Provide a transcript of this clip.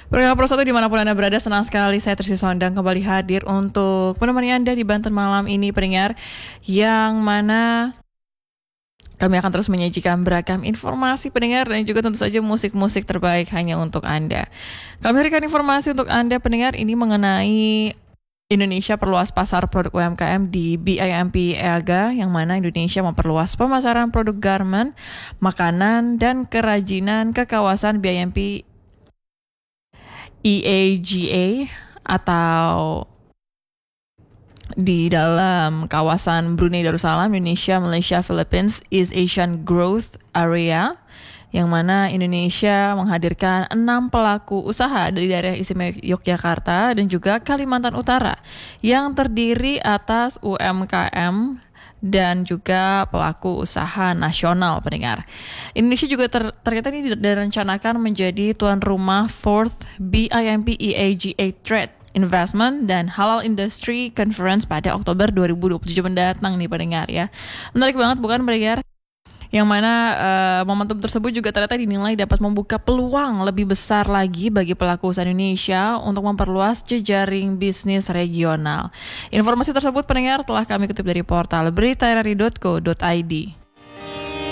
Pendengar Pro 1 dimanapun Anda berada, senang sekali saya Trisi Sondang kembali hadir untuk menemani Anda di Banten malam ini pendengar, yang mana kami akan terus menyajikan beragam informasi pendengar dan juga tentu saja musik-musik terbaik hanya untuk Anda. Kami berikan informasi untuk Anda pendengar ini mengenai Indonesia perluas pasar produk UMKM di BIMP EAGA, yang mana Indonesia memperluas pemasaran produk garmen, makanan, dan kerajinan ke kawasan BIMP EAGA atau di dalam kawasan Brunei Darussalam, Indonesia, Malaysia, Philippines, East Asian Growth Area, yang mana Indonesia menghadirkan 6 pelaku usaha dari daerah istimewa Yogyakarta dan juga Kalimantan Utara yang terdiri atas UMKM dan juga pelaku usaha nasional pendengar. Indonesia juga ternyata ini direncanakan menjadi tuan rumah 4th BIMP EAGA Trade Investment dan Halal Industry Conference pada Oktober 2027 mendatang nih pendengar ya. Menarik banget bukan pendengar? Yang mana momentum tersebut juga ternyata dinilai dapat membuka peluang lebih besar lagi bagi pelaku usaha Indonesia untuk memperluas jejaring bisnis regional. Informasi tersebut pendengar telah kami kutip dari portal beritaRRI.co.id.